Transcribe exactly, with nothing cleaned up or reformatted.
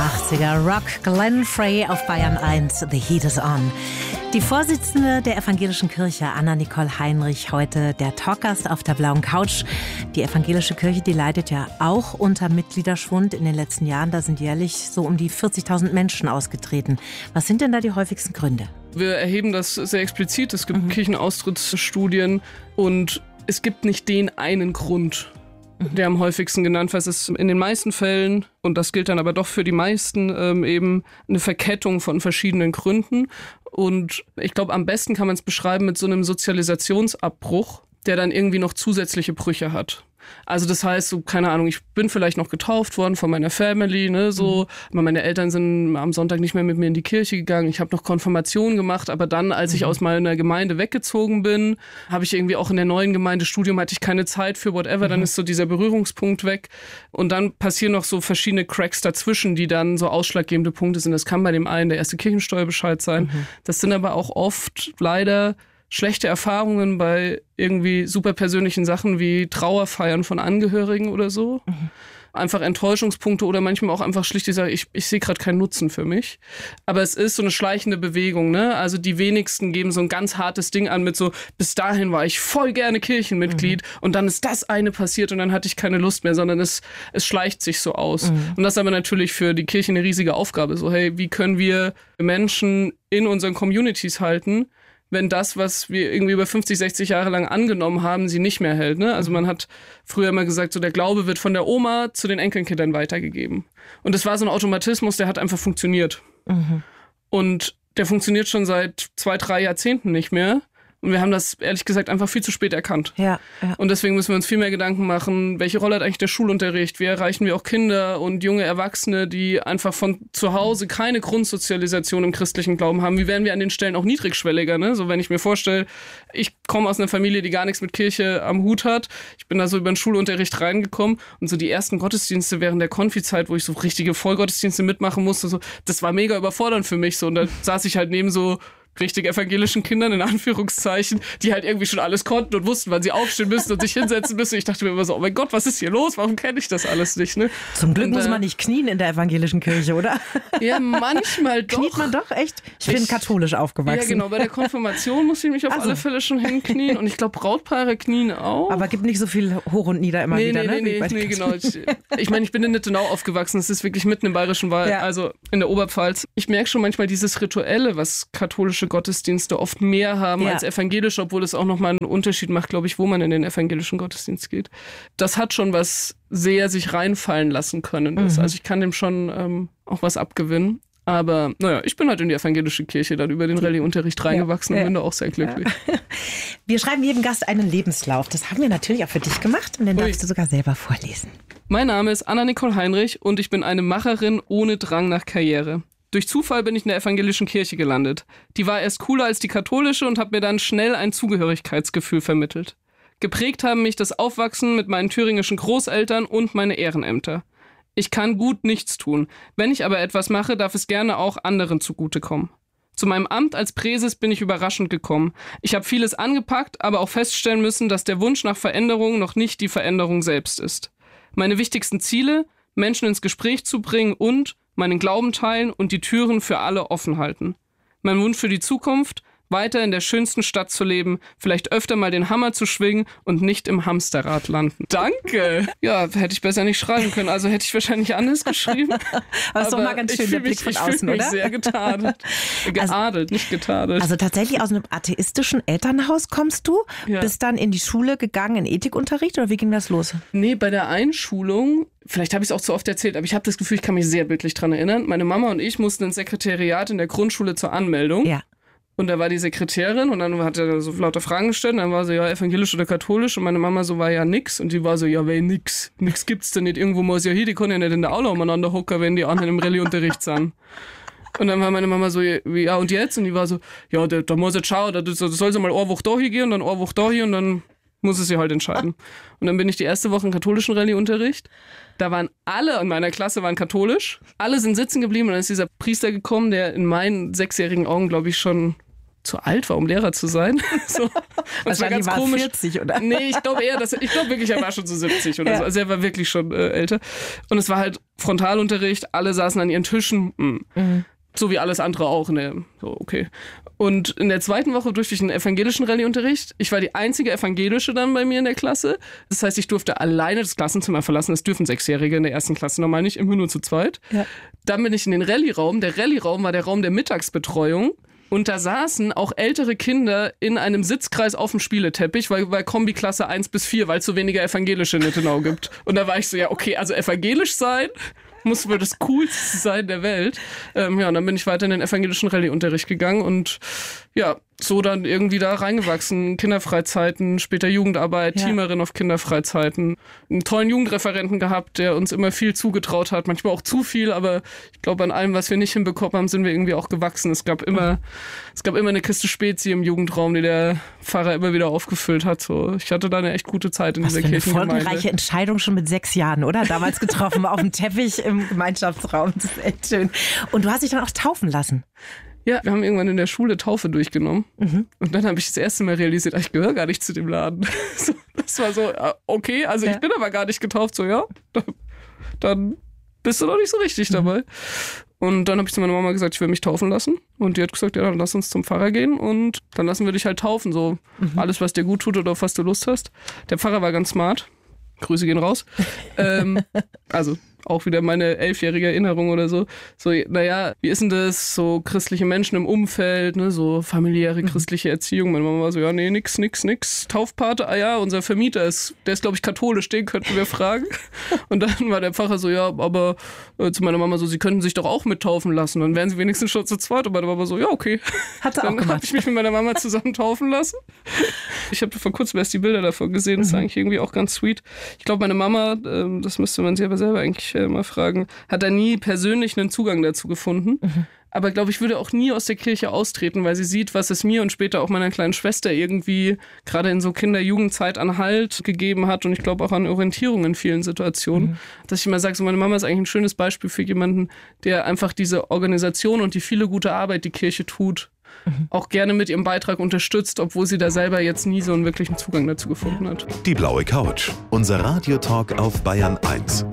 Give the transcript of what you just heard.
achtziger Rock, Glenn Frey auf Bayern eins, The Heat is On. Die Vorsitzende der Evangelischen Kirche, Anna-Nicole Heinrich, heute der Talkgast auf der blauen Couch. Die Evangelische Kirche, die leidet ja auch unter Mitgliederschwund in den letzten Jahren. Da sind jährlich so um die vierzigtausend Menschen ausgetreten. Was sind denn da die häufigsten Gründe? Wir erheben das sehr explizit. Es gibt mhm. Kirchenaustrittsstudien und es gibt nicht den einen Grund, der am häufigsten genannt wird. Es ist in den meisten Fällen, und das gilt dann aber doch für die meisten, ähm, eben eine Verkettung von verschiedenen Gründen. Und ich glaube, am besten kann man es beschreiben mit so einem Sozialisationsabbruch, der dann irgendwie noch zusätzliche Brüche hat. Also das heißt, so, keine Ahnung, ich bin vielleicht noch getauft worden von meiner Family, ne, so, mhm. meine Eltern sind am Sonntag nicht mehr mit mir in die Kirche gegangen, ich habe noch Konfirmation gemacht, aber dann, als mhm. ich aus meiner Gemeinde weggezogen bin, habe ich irgendwie auch in der neuen Gemeinde Studium, hatte ich keine Zeit für whatever, mhm. dann ist so dieser Berührungspunkt weg und dann passieren noch so verschiedene Cracks dazwischen, die dann so ausschlaggebende Punkte sind. Das kann bei dem einen der erste Kirchensteuerbescheid sein, mhm. das sind aber auch oft leider schlechte Erfahrungen bei irgendwie super persönlichen Sachen wie Trauerfeiern von Angehörigen oder so. Mhm. Einfach Enttäuschungspunkte oder manchmal auch einfach schlicht, ich sage, ich, ich sehe gerade keinen Nutzen für mich. Aber es ist so eine schleichende Bewegung, ne? Also die wenigsten geben so ein ganz hartes Ding an mit so, bis dahin war ich voll gerne Kirchenmitglied mhm. und dann ist das eine passiert und dann hatte ich keine Lust mehr, sondern es, es schleicht sich so aus. Mhm. Und das ist aber natürlich für die Kirche eine riesige Aufgabe. So, hey, wie können wir Menschen in unseren Communities halten, wenn das, was wir irgendwie über fünfzig, sechzig Jahre lang angenommen haben, sie nicht mehr hält. Ne? Also man hat früher immer gesagt, so der Glaube wird von der Oma zu den Enkelkindern weitergegeben. Und das war so ein Automatismus, der hat einfach funktioniert. Mhm. Und der funktioniert schon seit zwei, drei Jahrzehnten nicht mehr. Und wir haben das, ehrlich gesagt, einfach viel zu spät erkannt. Ja, ja. Und deswegen müssen wir uns viel mehr Gedanken machen, welche Rolle hat eigentlich der Schulunterricht? Wie erreichen wir auch Kinder und junge Erwachsene, die einfach von zu Hause keine Grundsozialisation im christlichen Glauben haben? Wie werden wir an den Stellen auch niedrigschwelliger? Ne? So, wenn ich mir vorstelle, ich komme aus einer Familie, die gar nichts mit Kirche am Hut hat. Ich bin da so über den Schulunterricht reingekommen. Und so die ersten Gottesdienste während der Konfizeit, wo ich so richtige Vollgottesdienste mitmachen musste, so, das war mega überfordernd für mich. So. Und da saß ich halt neben so richtig evangelischen Kindern, in Anführungszeichen, die halt irgendwie schon alles konnten und wussten, wann sie aufstehen müssen und sich hinsetzen müssen. Ich dachte mir immer so, oh mein Gott, was ist hier los? Warum kenne ich das alles nicht? Ne? Zum Glück und, muss äh, man nicht knien in der evangelischen Kirche, oder? Ja, manchmal doch. Kniet man doch, echt? Ich, ich bin katholisch aufgewachsen. Ja, genau. Bei der Konfirmation muss ich mich auf also. alle Fälle schon hinknien und ich glaube, Brautpaare knien auch. Aber gibt nicht so viel hoch und nieder immer nee, wieder, nee, ne? Nee, nee, nee, genau. Ich, ich meine, ich bin in Nittenau aufgewachsen. Das ist wirklich mitten im Bayerischen Wald, ja. also in der Oberpfalz. Ich merke schon manchmal dieses Rituelle, was katholische Gottesdienste oft mehr haben ja. als evangelische, obwohl es auch nochmal einen Unterschied macht, glaube ich, wo man in den evangelischen Gottesdienst geht. Das hat schon was sehr sich reinfallen lassen können. Mhm. Also ich kann dem schon ähm, auch was abgewinnen. Aber naja, ich bin halt in die evangelische Kirche dann über den Rallye-Unterricht reingewachsen ja. und bin da auch sehr glücklich. Ja. Wir schreiben jedem Gast einen Lebenslauf. Das haben wir natürlich auch für dich gemacht und den Ui. darfst du sogar selber vorlesen. Mein Name ist Anna-Nicole Heinrich und ich bin eine Macherin ohne Drang nach Karriere. Durch Zufall bin ich in der evangelischen Kirche gelandet. Die war erst cooler als die katholische und hat mir dann schnell ein Zugehörigkeitsgefühl vermittelt. Geprägt haben mich das Aufwachsen mit meinen thüringischen Großeltern und meine Ehrenämter. Ich kann gut nichts tun. Wenn ich aber etwas mache, darf es gerne auch anderen zugutekommen. Zu meinem Amt als Präses bin ich überraschend gekommen. Ich habe vieles angepackt, aber auch feststellen müssen, dass der Wunsch nach Veränderung noch nicht die Veränderung selbst ist. Meine wichtigsten Ziele, Menschen ins Gespräch zu bringen und meinen Glauben teilen und die Türen für alle offen halten. Mein Wunsch für die Zukunft, weiter in der schönsten Stadt zu leben, vielleicht öfter mal den Hammer zu schwingen und nicht im Hamsterrad landen. Danke! Ja, hätte ich besser nicht schreiben können, also hätte ich wahrscheinlich anders geschrieben. Aber ist doch mal ganz schön der Blick von außen, oder? Ich fühle mich sehr getadelt. Geadelt, also, nicht getadelt. Also tatsächlich aus einem atheistischen Elternhaus kommst du, ja. bist dann in die Schule gegangen, in Ethikunterricht, oder wie ging das los? Nee, bei der Einschulung, vielleicht habe ich es auch zu oft erzählt, aber ich habe das Gefühl, ich kann mich sehr bildlich dran erinnern. Meine Mama und ich mussten ins Sekretariat in der Grundschule zur Anmeldung. Ja. Und da war die Sekretärin und dann hat er so lauter Fragen gestellt und dann war sie, ja, evangelisch oder katholisch und meine Mama so, war ja nix und die war so, ja, weh, nix, nix gibt's denn nicht, irgendwo muss ja hier, die können ja nicht in der Aula umeinander hocken, wenn die anderen im Rallye-Unterricht sind. Und dann war meine Mama so, ja, und jetzt? Und die war so, ja, da, da muss jetzt schauen, da, da soll sie mal eine Woche da hier gehen und dann eine Woche da hier und dann muss es sie halt entscheiden. Und dann bin ich die erste Woche im katholischen Rallye-Unterricht. Da waren alle in meiner Klasse waren katholisch. Alle sind sitzen geblieben und dann ist dieser Priester gekommen, der in meinen sechsjährigen Augen, glaube ich, schon zu alt war, um Lehrer zu sein. So. Das war ganz war komisch. vierzig, oder? Nee, ich glaube eher, dass ich glaube wirklich, er war schon so siebzig oder ja. so. Also er war wirklich schon äh, älter. Und es war halt Frontalunterricht, alle saßen an ihren Tischen. Mhm. So wie alles andere auch. Ne? So, okay. Und in der zweiten Woche durfte ich einen evangelischen Rallye-Unterricht. Ich war die einzige Evangelische dann bei mir in der Klasse. Das heißt, ich durfte alleine das Klassenzimmer verlassen. Das dürfen Sechsjährige in der ersten Klasse normal nicht, immer nur zu zweit. Ja. Dann bin ich in den Rallye-Raum. Der Rallye-Raum war der Raum der Mittagsbetreuung. Und da saßen auch ältere Kinder in einem Sitzkreis auf dem Spieleteppich, weil, weil Kombi-Klasse eins bis vier, weil es so weniger Evangelische in Nittenau gibt. Und da war ich so, ja okay, also evangelisch sein muss wohl das Coolste sein der Welt. Ähm, ja, und dann bin ich weiter in den evangelischen Rallye-Unterricht gegangen und ja, so dann irgendwie da reingewachsen. Kinderfreizeiten, später Jugendarbeit, ja. Teamerin auf Kinderfreizeiten. Einen tollen Jugendreferenten gehabt, der uns immer viel zugetraut hat. Manchmal auch zu viel, aber ich glaube, an allem, was wir nicht hinbekommen haben, sind wir irgendwie auch gewachsen. Es gab immer, es gab immer eine Kiste Spezi im Jugendraum, die der Pfarrer immer wieder aufgefüllt hat. So, ich hatte da eine echt gute Zeit in was dieser Kirchengemeinde. Eine folgenreiche Entscheidung schon mit sechs Jahren, oder? Damals getroffen auf dem Teppich im Gemeinschaftsraum. Das ist echt schön. Und du hast dich dann auch taufen lassen. Ja, wir haben irgendwann in der Schule Taufe durchgenommen. Mhm. Und dann habe ich das erste Mal realisiert, ich gehöre gar nicht zu dem Laden. Das war so, okay, also ja. ich bin aber gar nicht getauft. So, ja, dann bist du doch nicht so richtig mhm. dabei. Und dann habe ich zu meiner Mama gesagt, ich will mich taufen lassen. Und die hat gesagt, ja, dann lass uns zum Pfarrer gehen und dann lassen wir dich halt taufen. So mhm. alles, was dir gut tut oder auf was du Lust hast. Der Pfarrer war ganz smart. Grüße gehen raus. ähm, also auch wieder meine elfjährige Erinnerung oder so. So, naja, wie ist denn das? So christliche Menschen im Umfeld, ne, so familiäre christliche Erziehung. Meine Mama war so, ja, nee, nix, nix, nix. Taufpate, ah ja, unser Vermieter ist, der ist, glaube ich, katholisch, den könnten wir fragen. Und dann war der Pfarrer so, ja, aber äh, zu meiner Mama so, sie könnten sich doch auch mittaufen lassen. Dann wären sie wenigstens schon zu zweit. Und meine Mama so, ja, okay. Hat er auch gemacht. Dann habe ich mich mit meiner Mama zusammen taufen lassen. Ich habe vor kurzem erst die Bilder davon gesehen. Das ist mhm. eigentlich irgendwie auch ganz sweet. Ich glaube, meine Mama, äh, das müsste man sie aber selber eigentlich äh, mal fragen, hat da nie persönlich einen Zugang dazu gefunden. Mhm. Aber glaube ich, würde auch nie aus der Kirche austreten, weil sie sieht, was es mir und später auch meiner kleinen Schwester irgendwie gerade in so Kinder-Jugendzeit an Halt gegeben hat und ich glaube auch an Orientierung in vielen Situationen. Mhm. Dass ich immer sage, so meine Mama ist eigentlich ein schönes Beispiel für jemanden, der einfach diese Organisation und die viele gute Arbeit, die Kirche tut, mhm. auch gerne mit ihrem Beitrag unterstützt, obwohl sie da selber jetzt nie so einen wirklichen Zugang dazu gefunden hat. Die blaue Couch, unser Radiotalk auf Bayern eins.